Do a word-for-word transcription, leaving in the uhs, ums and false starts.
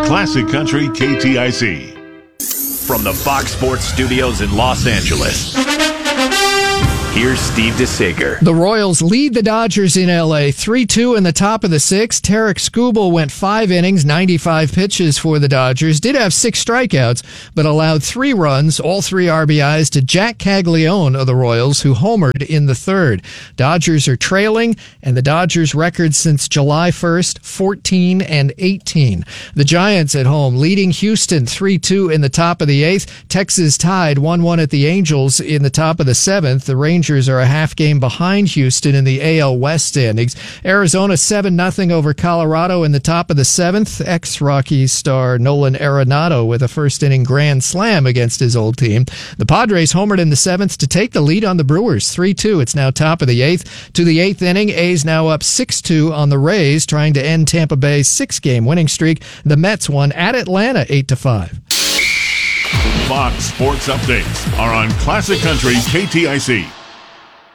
Classic Country K T I C. From the Fox Sports Studios in Los Angeles, here's Steve DeSager. The Royals lead the Dodgers in L A three two in the top of the sixth. Tarik Skubal went five innings, ninety-five pitches for the Dodgers. Did have six strikeouts, but allowed three runs, all three R B Is, to Jack Caglione of the Royals, who homered in the third. Dodgers are trailing, and the Dodgers' record since July first, fourteen and eighteen. The Giants at home leading Houston three two in the top of the eighth. Texas tied one one at the Angels in the top of the seventh. The Rangers are a half game behind Houston in the A L West standings. Arizona seven nothing over Colorado in the top of the seventh. Ex-Rockies star Nolan Arenado with a first-inning grand slam against his old team. The Padres homered in the seventh to take the lead on the Brewers three two. It's now top of the eighth. To the eighth inning, A's now up six two on the Rays, trying to end Tampa Bay's six-game winning streak. The Mets won at Atlanta eight to five. Fox Sports Updates are on Classic Country K T I C.